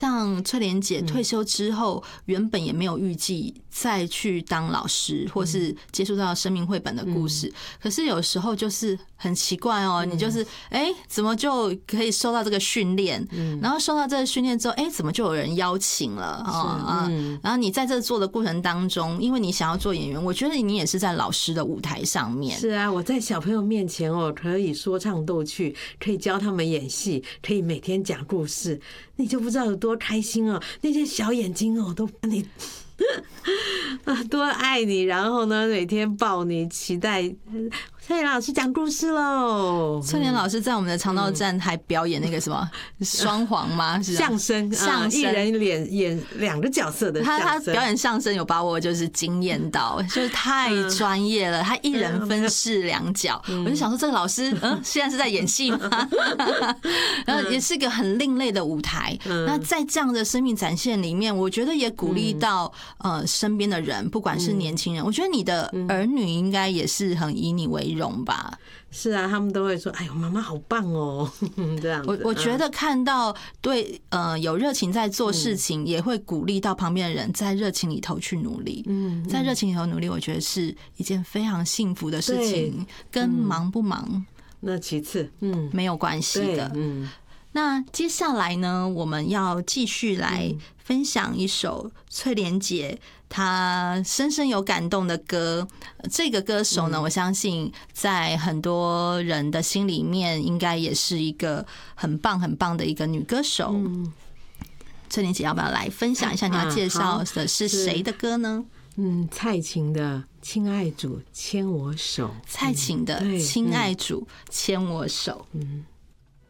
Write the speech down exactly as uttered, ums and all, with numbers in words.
像翠莲姐退休之后，原本也没有预计再去当老师，或是接触到生命绘本的故事。可是有时候就是很奇怪哦，你就是哎、欸，怎么就可以受到这个训练？然后受到这个训练之后，哎、欸，怎么就有人邀请了啊？然后你在这做的过程当中，因为你想要做演员，我觉得你也是在老师的舞台上面。 是啊，我在小朋友面前哦，可以说唱逗趣，可以教他们演戏，可以每天讲故事，你就不知道有多开心哦！那些小眼睛哦，都把你啊多爱你，然后呢，每天抱你，期待翠莲老师讲故事喽。 翠莲老师在我们的长道站还表演那个什么双簧吗？是相声， 相声， 一人演演两个角色的相声。 他他表演相声有把我就是惊艳到，就是太专业了。他一人分饰两角，我就想说这个老师，嗯，现在是在演戏吗？然后也是一个很另类的舞台。那在这样的生命展现里面，我觉得也鼓励到呃身边的人，不管是年轻人，我觉得你的儿女应该也是很以你为荣吧。 是啊，他们都会说：“哎呦，妈妈好棒哦！”这样子。 我我觉得看到对呃有热情在做事情，也会鼓励到旁边的人在热情里头去努力。嗯，在热情里头努力，我觉得是一件非常幸福的事情，跟忙不忙那其次，嗯， 没有关系的。嗯。那接下来呢，我们要继续来分享一首翠莲姐她深深有感动的歌。这个歌手呢，我相信在很多人的心里面，应该也是一个很棒很棒的一个女歌手。翠莲姐要不要来分享一下？你要介绍的是谁的歌呢？ 嗯，蔡琴的《亲爱主牵我手》。 蔡琴的《亲爱主牵我手》。嗯。